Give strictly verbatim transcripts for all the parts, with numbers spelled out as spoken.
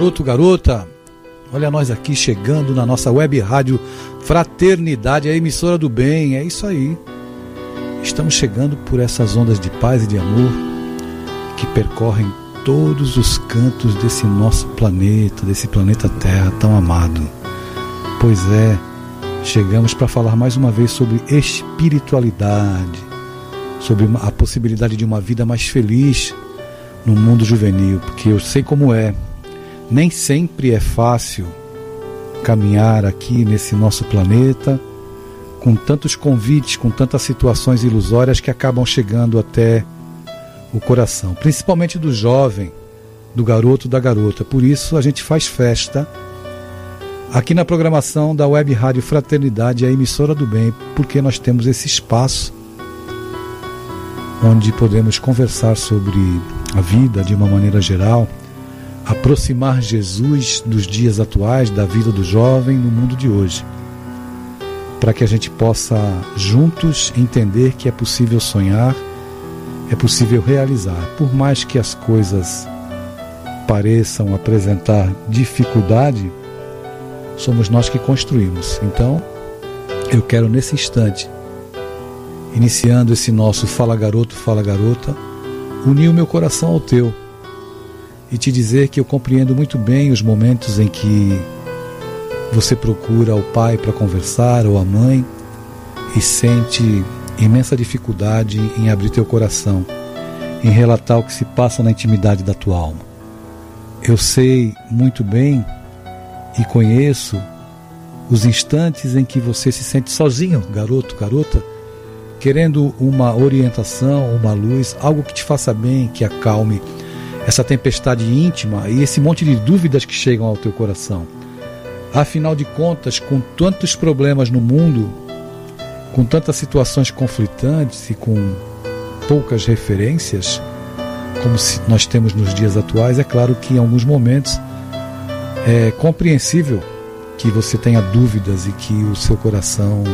garoto, garota, olha nós aqui chegando na nossa web rádio Fraternidade, a emissora do bem, é isso aí. Estamos chegando por essas ondas de paz e de amor que percorrem todos os cantos desse nosso planeta, desse planeta Terra tão amado. Pois é, chegamos para falar mais uma vez sobre espiritualidade, sobre a possibilidade de uma vida mais feliz no mundo juvenil, porque eu sei como é, nem sempre é fácil caminhar aqui nesse nosso planeta com tantos convites, com tantas situações ilusórias que acabam chegando até o coração, principalmente do jovem, do garoto, da garota. Por isso a gente faz festa aqui na programação da Web Rádio Fraternidade, a emissora do bem, porque nós temos esse espaço onde podemos conversar sobre a vida de uma maneira geral, aproximar Jesus dos dias atuais, da vida do jovem no mundo de hoje, para que a gente possa juntos entender que é possível sonhar, é possível realizar, por mais que as coisas pareçam apresentar dificuldade, somos nós que construímos. Então, eu quero nesse instante, iniciando esse nosso Fala Garoto, Fala Garota, unir o meu coração ao teu e te dizer que eu compreendo muito bem os momentos em que você procura o pai para conversar ou a mãe e sente imensa dificuldade em abrir teu coração, em relatar o que se passa na intimidade da tua alma. Eu sei muito bem e conheço os instantes em que você se sente sozinho, garoto, garota, querendo uma orientação, uma luz, algo que te faça bem, que acalme essa tempestade íntima e esse monte de dúvidas que chegam ao teu coração. Afinal de contas, com tantos problemas no mundo, com tantas situações conflitantes e com poucas referências, como nós temos nos dias atuais, é claro que em alguns momentos é compreensível que você tenha dúvidas e que o seu coração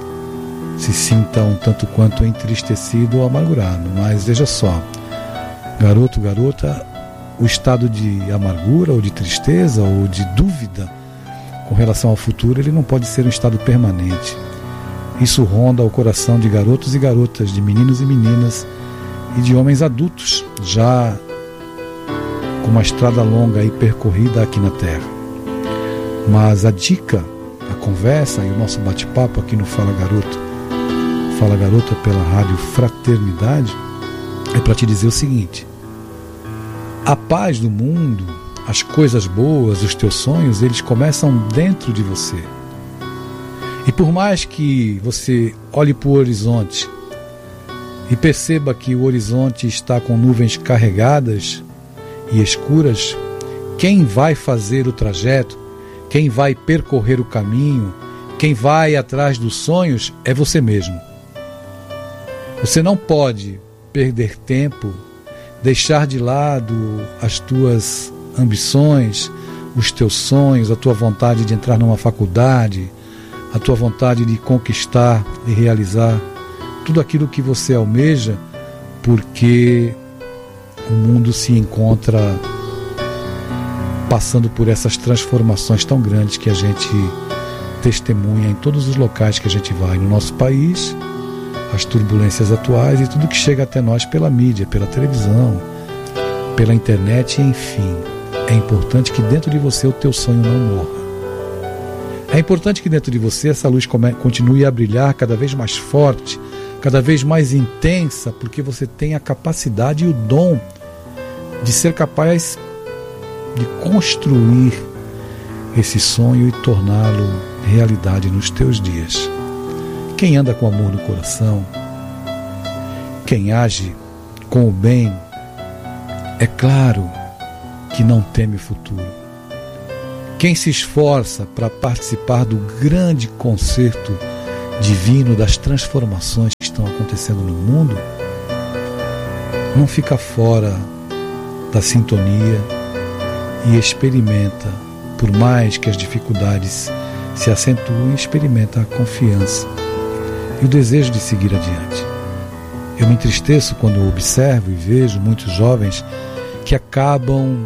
se sinta um tanto quanto entristecido ou amargurado. Mas veja só, garoto, garota, o estado de amargura ou de tristeza ou de dúvida com relação ao futuro, ele não pode ser um estado permanente. Isso ronda o coração de garotos e garotas, de meninos e meninas e de homens adultos, já com uma estrada longa e percorrida aqui na Terra. Mas a dica, a conversa e o nosso bate-papo aqui no Fala Garoto, Fala Garota pela Rádio Fraternidade, é para te dizer o seguinte: a paz do mundo, as coisas boas, os teus sonhos, eles começam dentro de você. E por mais que você olhe para o horizonte e perceba que o horizonte está com nuvens carregadas e escuras, quem vai fazer o trajeto, quem vai percorrer o caminho, quem vai atrás dos sonhos é você mesmo. Você não pode perder tempo, deixar de lado as tuas ambições, os teus sonhos, a tua vontade de entrar numa faculdade, a tua vontade de conquistar e realizar tudo aquilo que você almeja, porque o mundo se encontra passando por essas transformações tão grandes que a gente testemunha em todos os locais que a gente vai no nosso país, as turbulências atuais e tudo que chega até nós pela mídia, pela televisão, pela internet, enfim. É importante que dentro de você o teu sonho não morra. É importante que dentro de você essa luz continue a brilhar cada vez mais forte, cada vez mais intensa, porque você tem a capacidade e o dom de ser capaz de construir esse sonho e torná-lo realidade nos teus dias. Quem anda com amor no coração, quem age com o bem, é claro que não teme o futuro. Quem se esforça para participar do grande concerto divino das transformações que estão acontecendo no mundo, não fica fora da sintonia e experimenta, por mais que as dificuldades se acentuem, experimenta a confiança e o desejo de seguir adiante. Eu me entristeço quando observo e vejo muitos jovens que acabam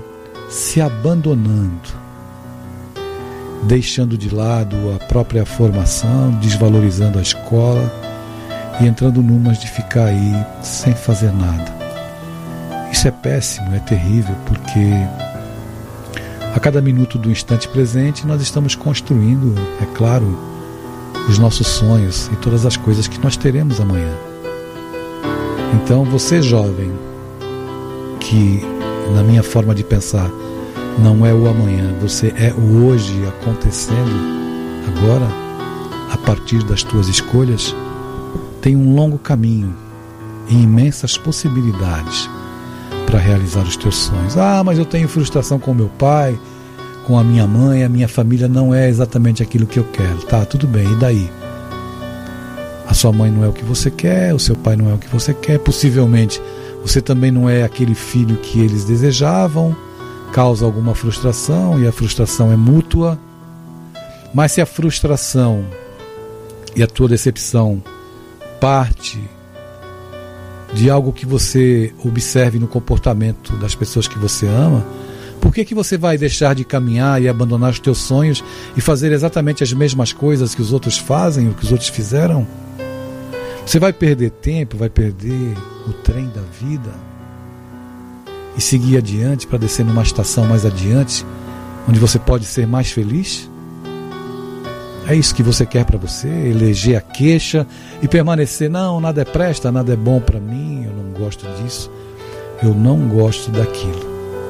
se abandonando, deixando de lado a própria formação, desvalorizando a escola e entrando numas de ficar aí sem fazer nada. Isso é péssimo, é terrível, porque a cada minuto do instante presente nós estamos construindo, é claro, os nossos sonhos e todas as coisas que nós teremos amanhã. Então você, jovem, que na minha forma de pensar não é o amanhã, você é o hoje acontecendo agora, a partir das tuas escolhas, tem um longo caminho e imensas possibilidades para realizar os teus sonhos. Ah, mas eu tenho frustração com meu pai, com a minha mãe, a minha família não é exatamente aquilo que eu quero. Tá, tudo bem, e daí? A sua mãe não é o que você quer, o seu pai não é o que você quer, possivelmente você também não é aquele filho que eles desejavam, causa alguma frustração e a frustração é mútua. Mas se a frustração e a tua decepção parte de algo que você observe no comportamento das pessoas que você ama, por que que você vai deixar de caminhar e abandonar os teus sonhos e fazer exatamente as mesmas coisas que os outros fazem, o que os outros fizeram? Você vai perder tempo, vai perder o trem da vida e seguir adiante para descer numa estação mais adiante, onde você pode ser mais feliz? É isso que você quer para você? Eleger a queixa e permanecer, não, nada é presta, nada é bom para mim, eu não gosto disso, eu não gosto daquilo.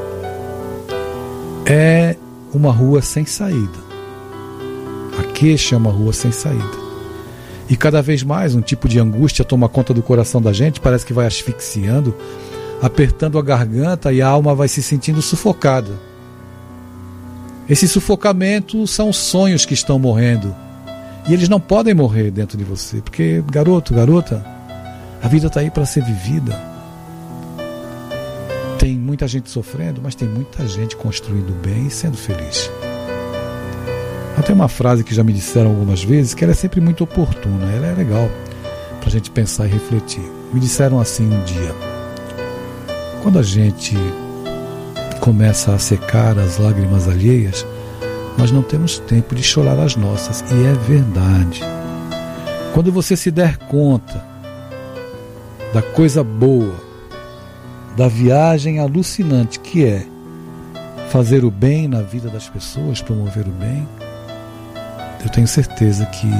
É uma rua sem saída. A queixa é uma rua sem saída. E cada vez mais um tipo de angústia toma conta do coração da gente, parece que vai asfixiando, apertando a garganta e a alma vai se sentindo sufocada. Esse sufocamento são os sonhos que estão morrendo. E eles não podem morrer dentro de você, porque, garoto, garota, a vida está aí para ser vivida. Tem muita gente sofrendo, mas tem muita gente construindo bem e sendo feliz. Tem uma frase que já me disseram algumas vezes, que ela é sempre muito oportuna, ela é legal para a gente pensar e refletir. Me disseram assim um dia: quando a gente começa a secar as lágrimas alheias, nós não temos tempo de chorar as nossas. E é verdade. Quando você se der conta da coisa boa, da viagem alucinante que é fazer o bem na vida das pessoas, promover o bem, eu tenho certeza que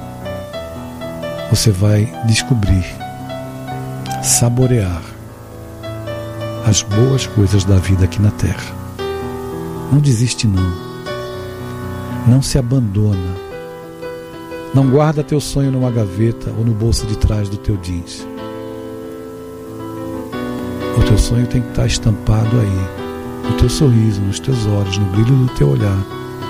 você vai descobrir, saborear as boas coisas da vida aqui na Terra. Não desiste não. Não se abandona. Não guarda teu sonho numa gaveta ou no bolso de trás do teu jeans. O teu sonho tem que estar estampado aí, no teu sorriso, nos teus olhos, no brilho do teu olhar,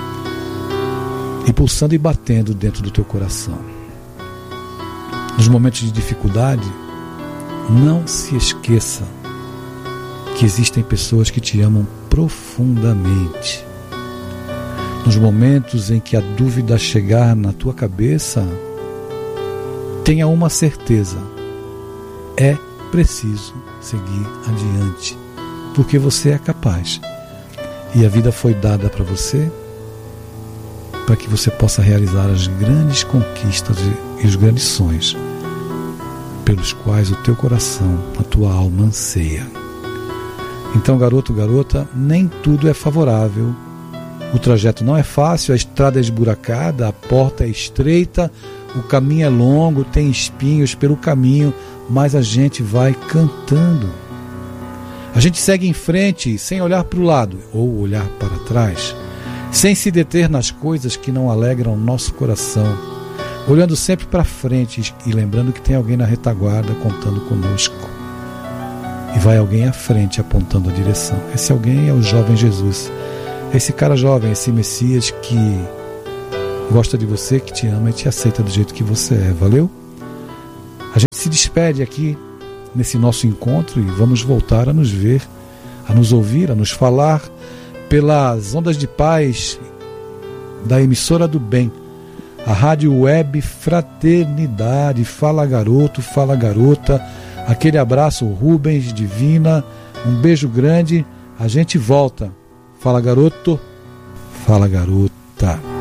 e pulsando e batendo dentro do teu coração. Nos momentos de dificuldade, não se esqueça que existem pessoas que te amam profundamente. Nos momentos em que a dúvida chegar na tua cabeça, tenha uma certeza: é preciso seguir adiante, porque você é capaz. E a vida foi dada para você, para que você possa realizar as grandes conquistas e os grandes sonhos pelos quais o teu coração, a tua alma anseia. Então, garoto, garota, nem tudo é favorável. O trajeto não é fácil, a estrada é esburacada, a porta é estreita, o caminho é longo, tem espinhos pelo caminho, mas a gente vai cantando. A gente segue em frente sem olhar para o lado ou olhar para trás, sem se deter nas coisas que não alegram o nosso coração, olhando sempre para frente e lembrando que tem alguém na retaguarda contando conosco. E vai alguém à frente apontando a direção. Esse alguém é o jovem Jesus. Esse cara jovem, esse Messias que gosta de você, que te ama e te aceita do jeito que você é. Valeu? A gente se despede aqui nesse nosso encontro e vamos voltar a nos ver, a nos ouvir, a nos falar pelas ondas de paz da emissora do bem, a Rádio Web Fraternidade. Fala garoto, fala garota. Aquele abraço, Rubens, Divina, um beijo grande. A gente volta Fala garoto, fala garota.